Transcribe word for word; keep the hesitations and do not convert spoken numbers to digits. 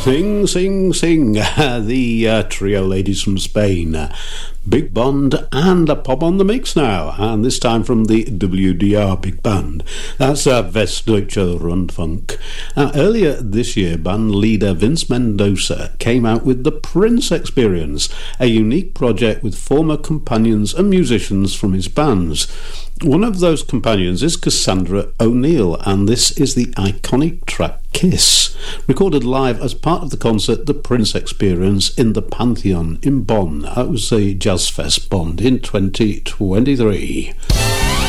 Sing, sing, sing, the uh, trio ladies from Spain, Big Bond and a pop on the mix now, and this time from the W D R Big Band. That's uh, Westdeutscher Rundfunk. Now, earlier this year, band leader Vince Mendoza came out with the Prince Experience, a unique project with former companions and musicians from his bands. One of those companions is Cassandra O'Neill, and this is the iconic track Kiss, recorded live as part of the concert The Prince Experience in the Pantheon in Bonn. That was the Jazz Fest Bonn in twenty twenty-three.